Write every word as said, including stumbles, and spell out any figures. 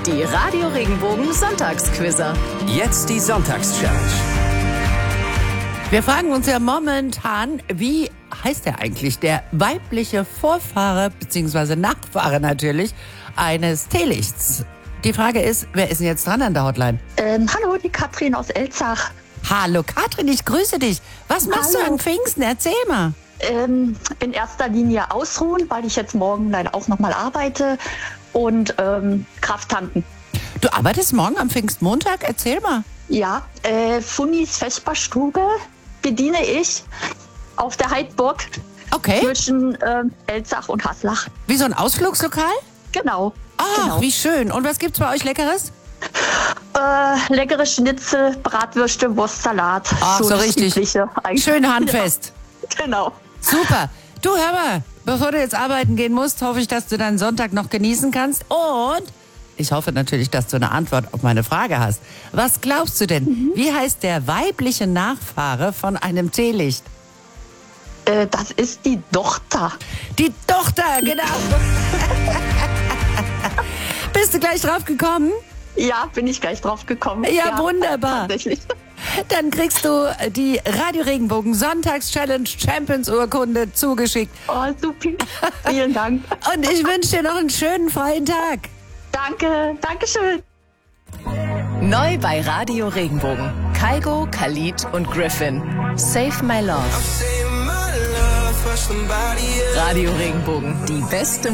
Die Radio Regenbogen Sonntagsquizzer. Jetzt die Sonntagschallenge. Wir fragen uns ja momentan, wie heißt der eigentlich, der weibliche Vorfahre bzw. Nachfahre natürlich eines Teelichts? Die Frage ist, wer ist denn jetzt dran an der Hotline? Ähm, hallo, die Katrin aus Elzach. Hallo Katrin, ich grüße dich. Was machst Hallo. du an Pfingsten? Erzähl mal. Ähm, in erster Linie ausruhen, weil ich jetzt morgen leider auch nochmal arbeite und ähm, Kraft tanken. Du arbeitest morgen am Pfingstmontag? Erzähl mal. Ja, äh, Funnis Vesperstube bediene ich auf der Heidburg Okay. zwischen ähm, Elzach und Haslach. Wie so ein Ausflugslokal? Genau. Ach, genau. wie schön. Und was gibt's bei euch Leckeres? Äh, leckere Schnitzel, Bratwürste, Wurstsalat. Ach, so das richtig. Übliche eigentlich. Schön handfest. Ja, genau. Super. Du, hör mal, bevor du jetzt arbeiten gehen musst, hoffe ich, dass du deinen Sonntag noch genießen kannst. Und ich hoffe natürlich, dass du eine Antwort auf meine Frage hast. Was glaubst du denn, mhm. wie heißt der weibliche Nachfahre von einem Teelicht? Äh, das ist die Tochter. Die Tochter, genau. Bist du gleich drauf gekommen? Ja, bin ich gleich drauf gekommen. Ja, wunderbar. Tatsächlich. Dann kriegst du die Radio Regenbogen Sonntagschallenge Champions Urkunde zugeschickt. Oh, super. Vielen Dank. Und ich wünsche dir noch einen schönen freien Tag. Danke, danke schön. Neu bei Radio Regenbogen. Kaigo, Khalid und Griffin. Save My Love. Radio Regenbogen, die beste